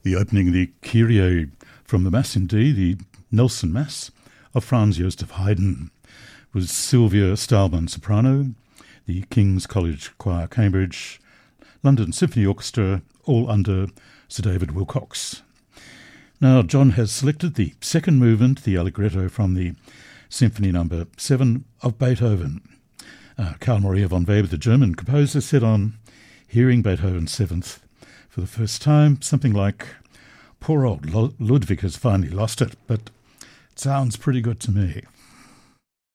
The opening, the Kyrie from the Mass in D, the Nelson Mass of Franz Joseph Haydn, was Sylvia Stahlman soprano, the King's College Choir Cambridge, London Symphony Orchestra, all under Sir David Wilcox. Now, John has selected the second movement, the Allegretto from the Symphony No. 7 of Beethoven. Karl Maria von Weber, the German composer, said on hearing Beethoven's Seventh for the first time, something like, "Poor old Ludwig has finally lost it, but it sounds pretty good to me."